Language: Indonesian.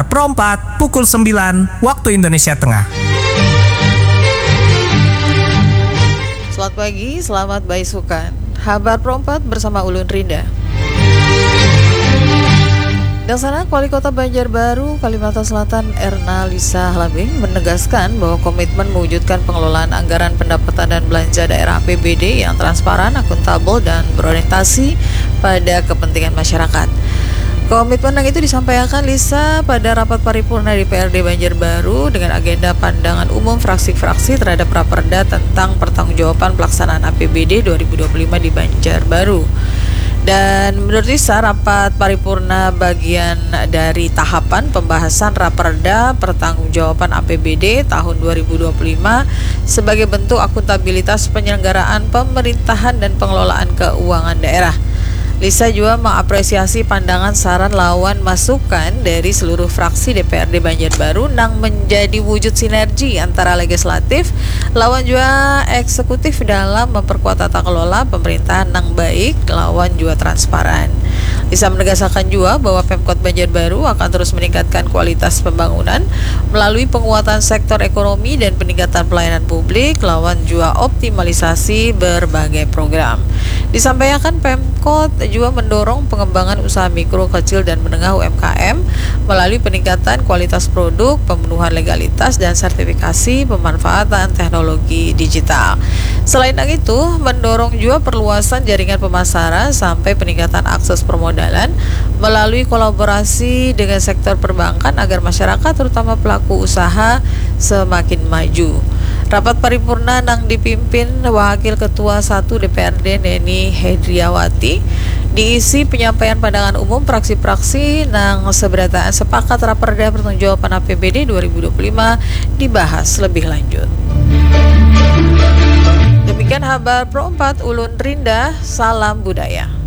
Pro 4 pukul 9 waktu Indonesia Tengah. Selamat pagi, selamat baisukan. Kabar Pro 4 bersama Ulun Rinda. Daksana Wali Kota Banjarbaru, Kalimantan Selatan, Erna Lisa Halabing menegaskan bahwa komitmen mewujudkan pengelolaan anggaran pendapatan dan belanja daerah APBD yang transparan, akuntabel, dan berorientasi pada kepentingan masyarakat. Komitmen yang itu disampaikan Lisa pada rapat paripurna DPRD Banjarbaru dengan agenda pandangan umum fraksi-fraksi terhadap Raperda tentang pertanggungjawaban pelaksanaan APBD 2025 di Banjarbaru. Dan menurut Lisa, rapat paripurna bagian dari tahapan pembahasan Raperda pertanggungjawaban APBD tahun 2025 sebagai bentuk akuntabilitas penyelenggaraan pemerintahan dan pengelolaan keuangan daerah. Lisa juga mengapresiasi pandangan, saran, lawan, masukan dari seluruh fraksi DPRD Banjarbaru yang menjadi wujud sinergi antara legislatif, lawan juga eksekutif dalam memperkuat tata kelola pemerintahan yang baik, lawan juga transparan. Lisa menegaskan juga bahwa Pemkot Banjarbaru akan terus meningkatkan kualitas pembangunan melalui penguatan sektor ekonomi dan peningkatan pelayanan publik, lawan juga optimalisasi berbagai program. Disampaikan Pemkot juga mendorong pengembangan usaha mikro, kecil, dan menengah UMKM melalui peningkatan kualitas produk, pemenuhan legalitas, dan sertifikasi pemanfaatan teknologi digital. Selain itu, mendorong juga perluasan jaringan pemasaran sampai peningkatan akses permodalan melalui kolaborasi dengan sektor perbankan agar masyarakat terutama pelaku usaha semakin maju. Rapat paripurna yang dipimpin Wakil Ketua 1 DPRD Neni Hedriawati diisi penyampaian pandangan umum praksi-praksi yang seberataan sepakat Raperda pertanggungjawaban APBD 2025 dibahas lebih lanjut. Demikian kabar Pro 4 Ulun Rinda, salam budaya.